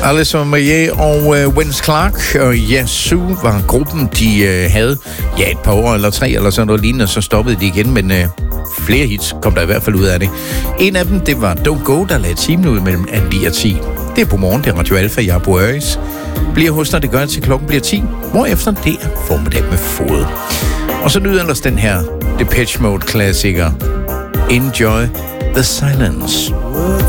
Alison Moyet og Vince Clarke og Yazoo var gruppen, de havde et par år eller 3 eller sådan noget lignende, så stoppede de igen, men flere hits kom der i hvert fald ud af det. En af dem, det var Don't Go, der lagde timen ud mellem 9 og 10. Det er på morgen, det er Radio Alfa, jeg er Bo Øjes. Bliver hos, når det gør til klokken bliver 10, hvorefter det er formiddag med fod. Og så lyder ellers den her Depeche Mode-klassiker Enjoy the Silence.